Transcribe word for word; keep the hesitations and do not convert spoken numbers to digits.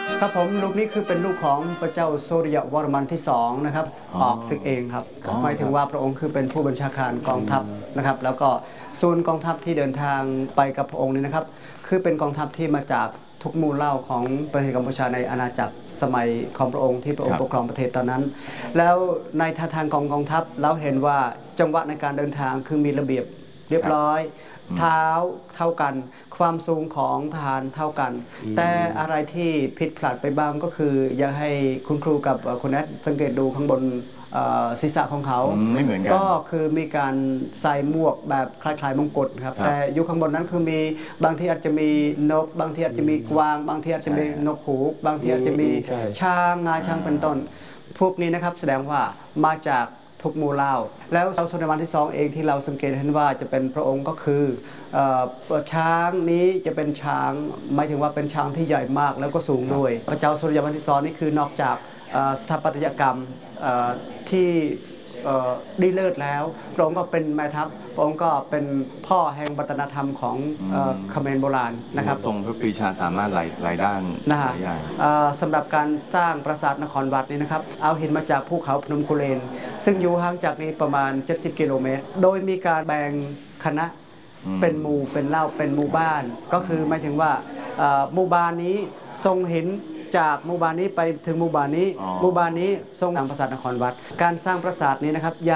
ครับผมลูกนี้คือเป็นลูกของพระเจ้าโซริยวรมันที่สองนะครับออกศึกเองครับหมายถึงว่าพระองค์คือเป็นผู้บัญชาการกองทัพนะครับแล้วก็ศูนย์กองทัพที่เดินทางไปกับพระองค์นี้นะครับคือเป็นกองทัพที่มาจากทุกหมู่เหล่าของประเทศกัมพูชาในอาณาจักรสมัยของพระองค์ที่พระองค์ปกครองประเทศตอนนั้นแล้วในท่าทางของกองทัพเราเห็นว่าจังหวะในการเดินทางคือมีระเบียบเรียบร้อยเท้าเท่ากันความสูงของทหารเท่ากันแต่อะไรที่ผิดพลาดไปบ้างก็คืออยากให้คุณครูกับคุณแอดสังเกตดูข้างบนศีรษะของเขาไม่เหมือนกันก็คือมีการใส่หมวกแบบคล้ายๆมงกุฎครับแต่อยู่ข้างบนนั้นคือมีบางที่อาจจะมีนกบางที่อาจจะมีกวางบางที่อาจจะมีนกฮูกบางที่อาจจะมีช้างงาช้างเป็นต้นพวกนี้นะครับแสดงว่ามาจากทุกหมู่เหล่าแล้วเจ้าสุนทรวันที่สองเองที่เราสังเกตเห็นว่าจะเป็นพระองค์ก็คือช้างนี้จะเป็นช้างหมายถึงว่าเป็นช้างที่ใหญ่มากแล้วก็สูงด้วยพระเจ้าสุริยวันที่สองนี่คือนอกจากสถาปัตยกรรมที่ดีเลิศแล้วพระองค์ก็เป็นแม่ทัพพระองค์ก็เป็นพ่อแห่งวัฒนธรรมของเขมรโบราณนะครับทรงพระปรีชาสามารถหลายหลายด้านนะฮะสำหรับการสร้างปราสาทนครวัดนี้นะครับเอาหินมาจากภูเขาพนมกุเลนซึ่งอยู่ห่างจากนี้ประมาณเจ็ดสิบกิโลเมตรโดยมีการแบ่งคณะเป็นหมู่เป็นเล่าเป็นหมู่บ้านก็คือหมายถึงว่าหมู่บ้านนี้ทรงหินจากหมู่บ้านนี้ไปถึงหมู่บ้านนี้หมู่บ้านนี้ทรงสร้างปราสาทนครวัดการสร้างปราสาทนี้นะครับ